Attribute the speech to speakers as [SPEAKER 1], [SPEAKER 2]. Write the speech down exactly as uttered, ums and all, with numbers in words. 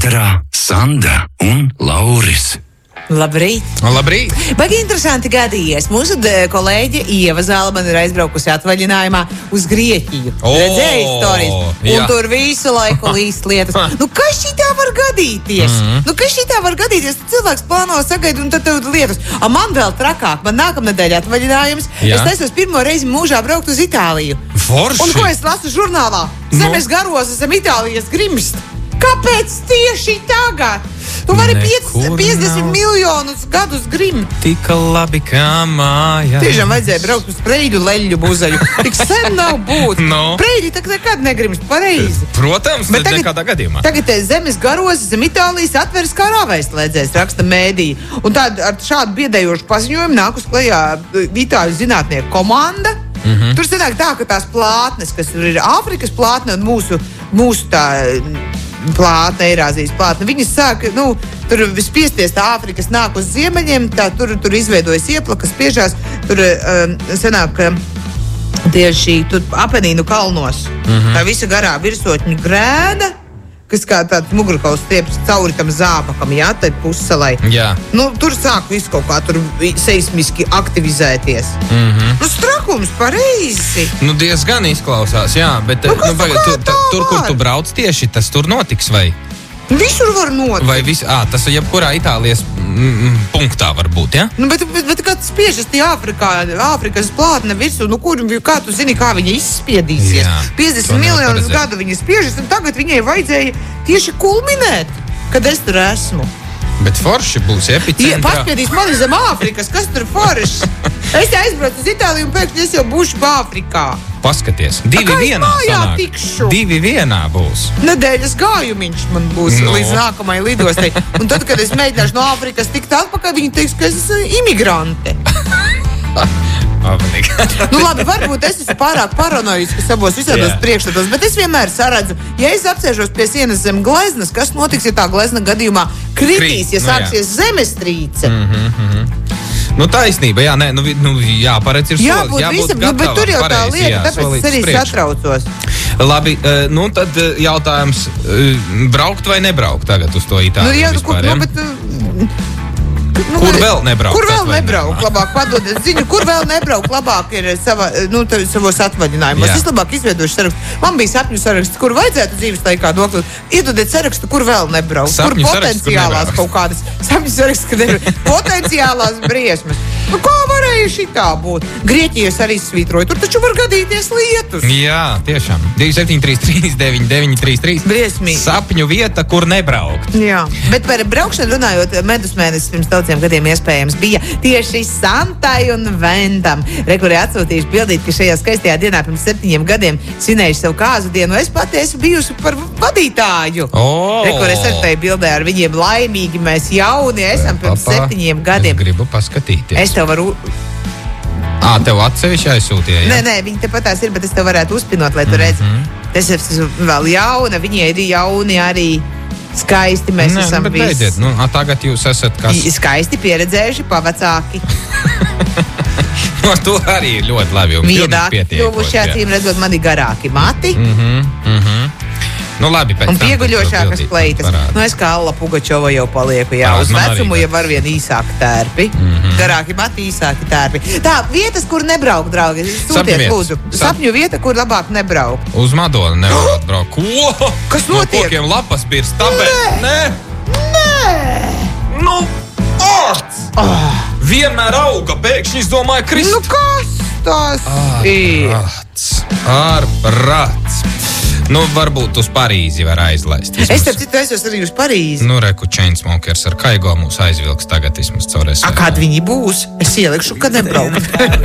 [SPEAKER 1] ēterā Sanda un Lauris.
[SPEAKER 2] Labrīt!
[SPEAKER 3] Labrīt!
[SPEAKER 2] Baigi interesanti gadījies. Mūsu kolēģe Ieva Zalmane ir aizbraukusi atvaļinājumā uz Grieķiju.
[SPEAKER 3] O,
[SPEAKER 2] Redzēja istorijas. Un
[SPEAKER 3] jā.
[SPEAKER 2] tur visu laiku līst lietas. Nu, kas šitā var gadīties? Mm-hmm. Nu, kas šitā var gadīties? Cilvēks plāno sagaid un tad tev lietas. A, man vēl trakāk. Man nākamnedēļ atvaļinājums.
[SPEAKER 3] Jā.
[SPEAKER 2] Es taisos pirmo reizi mūžā braukt uz Itāliju.
[SPEAKER 3] Forši!
[SPEAKER 2] Un ko es lasu žurnālā? Zemes garos zem Itālijas grimst. Kāpēc tieši tagad? Tu vari piecdesmit miljonus gadus grimt.
[SPEAKER 3] Tik labi kā mājā.
[SPEAKER 2] Tiešām vajadzēja braukt uz Preiļu leļu buzeļu. Tik sen nav būt.
[SPEAKER 3] No.
[SPEAKER 2] Preiļi tak nekad negrimst pareizi.
[SPEAKER 3] Protams, bet nekādā gadījumā.
[SPEAKER 2] Tagad zemes garos zem Itālijas atveras kā rāvēs slēdzēs, raksta mēdī. Un tād, ar šādu biedējošu paziņojumu nāk uz klajā itāļu zinātnieku komanda. Mm-hmm. Tur sanāk tā, ka tās plātnes, kas ir Āfrikas plātne un mūsu, mūsu tā plātne, Eirāzijas plātne, viņas sāk, nu, tur vispiesties tā Āfrikas nāk uz ziemeļiem, tā tur, tur izveidojas ieplakas, spiežās, tur um, sanāk tieši tur Apenīnu kalnos. Mm-hmm. Tā visa garā virsotņu grēda, kas kā tāds mugurkauls stieps cauri tam zābakam, jā, tai pussalai.
[SPEAKER 3] Jā.
[SPEAKER 2] Nu, tur sāk visu kaut kā tur seismiski aktivizēties.
[SPEAKER 3] Mhm.
[SPEAKER 2] Nu, strakums pareizi.
[SPEAKER 3] Nu, diezgan izklausās, jā, bet
[SPEAKER 2] Nu, kas
[SPEAKER 3] nu, pagaid,
[SPEAKER 2] tu
[SPEAKER 3] tu,
[SPEAKER 2] kā
[SPEAKER 3] ta,
[SPEAKER 2] tā
[SPEAKER 3] tur, kur
[SPEAKER 2] var?
[SPEAKER 3] tu brauc tieši, tas tur notiks, vai?
[SPEAKER 2] Visur var notikt.
[SPEAKER 3] Vai vis, ā, tas jebkurā Itālijas mm, punktā var būt, jā?
[SPEAKER 2] Nu, bet, bet, bet kā tas spiežas tie Āfrikā, Āfrikas plātne virsū, nu, kur, kā tu zini, kā viņa izspiedīsies?
[SPEAKER 3] Jā,
[SPEAKER 2] piecdesmit
[SPEAKER 3] to nevar
[SPEAKER 2] miljonus
[SPEAKER 3] paredzēt.
[SPEAKER 2] gadu viņa spiežas, un tagad viņai vajadzēja tieši kulminēt, kad es tur esmu.
[SPEAKER 3] Bet forši būs
[SPEAKER 2] Ja,
[SPEAKER 3] epicentrā.
[SPEAKER 2] paspiedīs mani zem Āfrikas, kas tur forši? Es aizbraucu uz Itāliju un pēkšņi es jau būšu Āfrikā.
[SPEAKER 3] Paskaties, divi
[SPEAKER 2] kā es
[SPEAKER 3] vienā
[SPEAKER 2] mājā
[SPEAKER 3] sanāk.
[SPEAKER 2] tikšu?
[SPEAKER 3] Divi vienā būs.
[SPEAKER 2] Nedēļas gājumiņš man būs
[SPEAKER 3] No.
[SPEAKER 2] no. līdz nākamajai lidostai. Un tad, kad es mēģināšu no Āfrikas tikt atpakaļ, viņi teiks, ka es esmu imigrante. Nu labi, varbūt es esmu pārāk paranoiski savos visādos
[SPEAKER 3] Jā.
[SPEAKER 2] priekšstatos, bet es vienmēr saredzu, ja es apsēžos pie sienas zem gleznas, kas notiks, ja tā glezna gadījumā kritīs,
[SPEAKER 3] Krīt,
[SPEAKER 2] ja
[SPEAKER 3] nu jā.
[SPEAKER 2] sāksies zemestrīce.
[SPEAKER 3] Mhm, mhm. Nu, taisnība, jā, nē, nu, vi- nu jāparedz ir
[SPEAKER 2] Jā,
[SPEAKER 3] solis,
[SPEAKER 2] būt
[SPEAKER 3] jābūt
[SPEAKER 2] visam, nu, bet
[SPEAKER 3] gatavam,
[SPEAKER 2] tur jau tā
[SPEAKER 3] pareizi,
[SPEAKER 2] lieta,
[SPEAKER 3] jā,
[SPEAKER 2] tāpēc
[SPEAKER 3] solīt
[SPEAKER 2] es arī
[SPEAKER 3] uz priekšu.
[SPEAKER 2] satraucos.
[SPEAKER 3] Labi, eh, nu tad eh, jautājums, eh, braukt vai nebraukt tagad uz to
[SPEAKER 2] Nu,
[SPEAKER 3] Itāliju
[SPEAKER 2] jā, nu, kur,
[SPEAKER 3] vispār,
[SPEAKER 2] nu,
[SPEAKER 3] jā?
[SPEAKER 2] bet, nu,
[SPEAKER 3] Kur
[SPEAKER 2] bet-
[SPEAKER 3] vēl nebraukt
[SPEAKER 2] Kur vēl
[SPEAKER 3] atvaļinājumā?
[SPEAKER 2] nebraukt? Labāk padodiet ziņu, kur vēl nebraukt labāk ir sava, nu, tā, savos atvaļinājumos.
[SPEAKER 3] Jā.
[SPEAKER 2] Es labāk izveidošu sarakstu. Man bija sapņu saraksts, kur vajadzētu dzīves laikā nokļūt. Iedodiet sarakstu, kur vēl nebraukt.
[SPEAKER 3] Sapņu
[SPEAKER 2] kur
[SPEAKER 3] saraksts, kur
[SPEAKER 2] potenciālās
[SPEAKER 3] nebraukt.
[SPEAKER 2] kaut kādas sapņu saraksts, kad ir potenciālās briesmas. Nu, kā varēja šitā būt? Grieķijas arī svītroja. Tur taču var gadīties lietus.
[SPEAKER 3] Jā, tiešām. divi septiņi trīs trīs deviņi deviņi trīs trīs.
[SPEAKER 2] Briesmīgi.
[SPEAKER 3] Sapņu vieta, kur nebraukt.
[SPEAKER 2] Jā, bet par braukšanu runājot, medus mēnesis pirms daudziem gadiem iespējams bija tieši Santai un Vendam. Rekurē atsūtījuši bildīt, ka šajā skaistajā dienā pirms septiņiem gadiem svinējuši savu kāzu dienu. Es pati esmu bijusi par vadītāju.
[SPEAKER 3] O!
[SPEAKER 2] Rekurē es ar tai bildē ar viņiem laimīgi, mēs jauni esam pirms
[SPEAKER 3] Papa,
[SPEAKER 2] septiņiem gadiem.
[SPEAKER 3] Es gribu paskatīties.
[SPEAKER 2] Es tev varu...
[SPEAKER 3] Ā, tev atsevišķi aizsūtīja, jā?
[SPEAKER 2] Nē, nē, viņi tepatās ir, bet es tev varētu uzpinot, lai tu redzi. Es esmu vēl jauna, viņi ir jauni arī. Skaisti mēs
[SPEAKER 3] Nē,
[SPEAKER 2] esam
[SPEAKER 3] bet
[SPEAKER 2] visi.
[SPEAKER 3] beidziet, nu, a, tagad jūs esat kas?
[SPEAKER 2] I- Skaisti pieredzējuši pavacāki.
[SPEAKER 3] No, to arī ir ļoti labi. un pilnīgi
[SPEAKER 2] Miedāki
[SPEAKER 3] pietiekoši,
[SPEAKER 2] kļuvuši,
[SPEAKER 3] jā.
[SPEAKER 2] acīm redzot, mani garāki mati
[SPEAKER 3] Mhm, mhm. Nu, labi, pēc
[SPEAKER 2] un
[SPEAKER 3] tam
[SPEAKER 2] pieguļošākas
[SPEAKER 3] tad to
[SPEAKER 2] kleitas.
[SPEAKER 3] bildīt
[SPEAKER 2] Nu, es kā Alla Pugačova jau palieku, jā,
[SPEAKER 3] Ā,
[SPEAKER 2] uz
[SPEAKER 3] man arī
[SPEAKER 2] vecumu
[SPEAKER 3] tā.
[SPEAKER 2] jau var vien īsāki tērpi.
[SPEAKER 3] Mhm.
[SPEAKER 2] Garāki mati, īsāki tērpi. Tā, vietas, kur nebraukt, draugi.
[SPEAKER 3] Sapņu
[SPEAKER 2] Sūtiet,
[SPEAKER 3] vietas.
[SPEAKER 2] lūdzu.
[SPEAKER 3] Sap-
[SPEAKER 2] Sapņu vieta, kur labāk nebraukt.
[SPEAKER 3] Uz Madonu nevar atbraukt. Ko?
[SPEAKER 2] Kas
[SPEAKER 3] No
[SPEAKER 2] notiek?
[SPEAKER 3] kokiem lapas birst, tāpēc? Nē!
[SPEAKER 2] Nē!
[SPEAKER 3] Nu, ārts! Vienmēr auga, pēkšņi es domāju, Kristu.
[SPEAKER 2] Nu, kas tas ir?
[SPEAKER 3] Ārprāts, ārprāts. Nu, varbūt uz Parīzi var aizlaist.
[SPEAKER 2] Es
[SPEAKER 3] vismaz.
[SPEAKER 2] starp citu esmu arī uz Parīzi.
[SPEAKER 3] Nu, reku Chainsmokers ar Kaigo mūs aizvilks tagad vismaz caur es.
[SPEAKER 2] A, kad viņi būs? Es ielikšu, kad nebraukt.